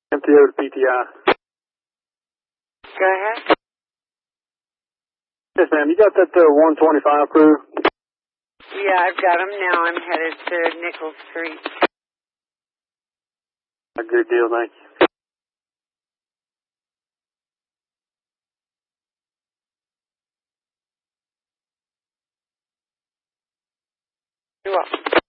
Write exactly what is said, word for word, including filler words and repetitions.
M T O to P T I. Go ahead. Yes, ma'am. You got that uh, one twenty-five crew? Yeah, I've got them now. I'm headed to Nickel Street. A good deal, thank you. You're welcome.